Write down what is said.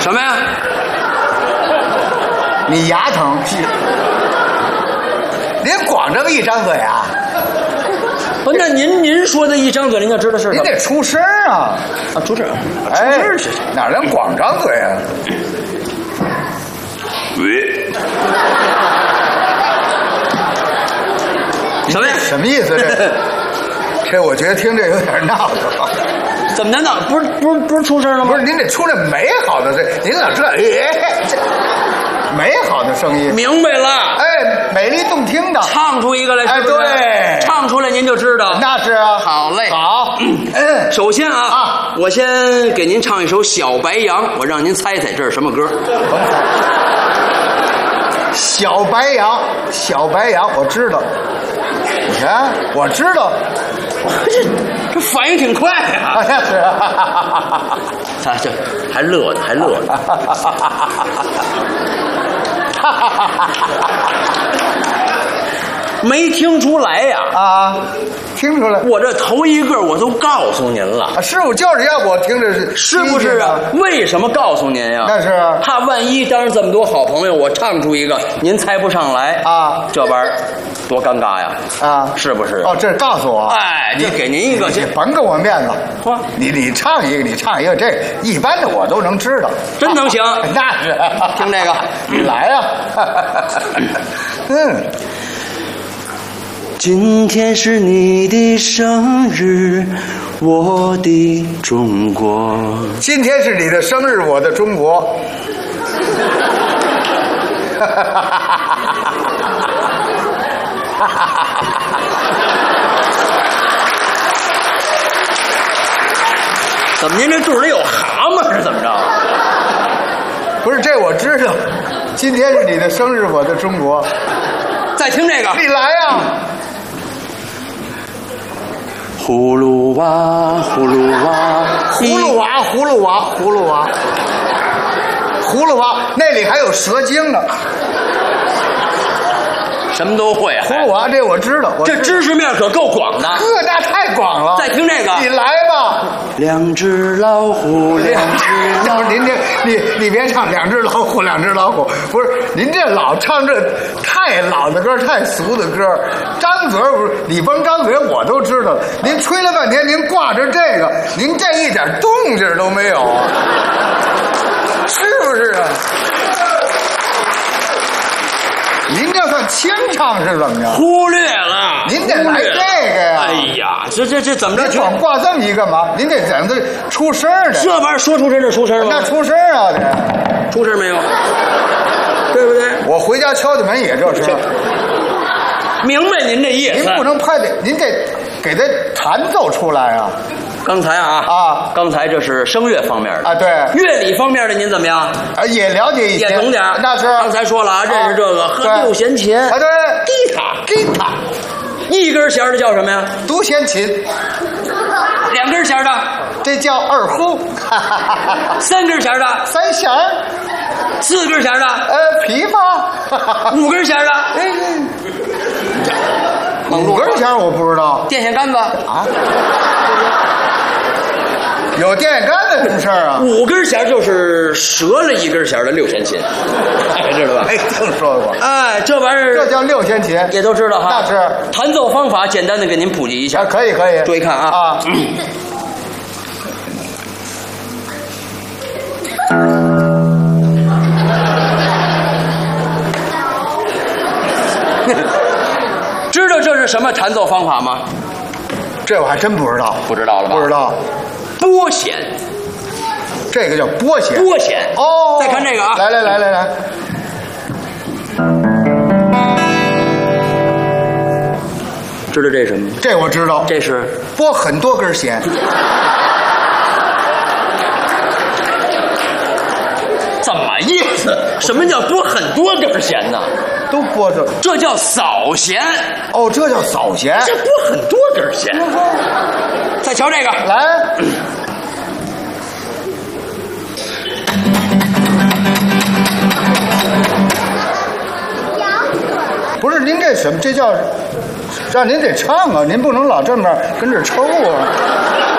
什么呀？ 你牙疼？您光这么一张嘴啊？ 不，那您说的一张嘴，您就知道是什么？ 您得出声啊！ 啊，出声， 哎， 出声去， 哪能光张嘴啊？ 喂，什么呀？ 什么意思这？这我觉得听这有点闹腾。 怎么的呢？不是出声了吗？ 不是，您得出来美好的这，您老这美好的声音。 明白了。 哎，美丽动听的， 唱出一个来， 哎，对， 唱出来您就知道。 那是啊。 好嘞， 好。 首先啊，我先给您唱一首《小白杨》，我让您猜猜这是什么歌。 小白杨，小白杨，我知道。你看，我知道。 这反应挺快啊！ 是啊。 他这还乐呢，还乐呢。没听出来呀？ 啊，听出来。 我这头一个我都告诉您了。 啊，师傅就是要我听着是不是啊？为什么告诉您呀？ 那是怕万一当着这么多好朋友，我唱出一个您猜不上来啊， 这玩意儿多尴尬呀！ 啊， 是不是？ 哦，这告诉我。 哎，你给您一个， 你甭给我面子。 嚯， 你唱一个，你唱一个，这一般的我都能知道。 真能行？ 那是。 听这个， 你来呀。嗯。 今天是你的生日，我的中国。 今天是你的生日，我的中国。 怎么您这肚里有蛤蟆是怎么着？ 不是，这我知道。今天是你的生日，我的中国。 再听这个， 你来呀。 葫芦娃，葫芦娃， 葫芦娃，葫芦娃，葫芦娃，葫芦娃，那里还有蛇精呢。 什么都会啊！ 葫芦娃，这我知道。 这知识面可够广的。 呵，那太广了。 再听这个， 你来吧。 两只老虎，两只老虎。 您你别唱两只老虎，两只老虎。不是，您这老唱这太老的歌，太俗的歌。张嘴不是，你甭张嘴，我都知道。您吹了半天，您挂着这个，您这一点动静都没有啊，是不是啊？您这算清唱是怎么着？ 忽略了， 您得来这个呀！ 哎呀，这怎么着？ 你光挂这么一干嘛？您得怎么出声的？ 这玩意儿说出声就出声了。 那出声啊，得出声没有？对不对？ 我回家敲敲门也这声。 明白您这意思。 您不能拍的，您得给他弹奏出来啊！ 刚才啊，刚才这是声乐方面的啊，对， 乐理方面的您怎么样？ 啊，也了解一些， 也懂点。 那是刚才说了啊，认识这个和六弦琴啊，对， 吉他，一根弦的叫什么呀？ 独弦琴。 两根弦的， 这叫二胡。 三根弦的， 三弦。 四根弦的， 琵琶。 五根弦的， 五根弦我不知道。 电线杆子啊。有电线杆子什么事儿啊？ 五根弦就是折了一根弦的六弦琴，知道吧？ 没听说过。 哎，这玩意儿这叫六弦琴， 也都知道哈。 那是弹奏方法，简单的给您普及一下。 可以。 注意看啊。 啊。 知道这是什么弹奏方法吗？ 这我还真不知道。 不知道了吧？ 不知道。 拨弦， 这个叫拨弦。 拨弦哦。 再看这个啊， 来。 知道这是什么？ 这我知道。 这是拨很多根弦。 怎么意思？什么叫拨很多根弦呢？ 都拨着， 这叫扫弦。 哦，这叫扫弦。 这拨很多根弦。再瞧这个， 来。不是您这什么？这叫让您得唱啊！您不能老这么跟这抽啊！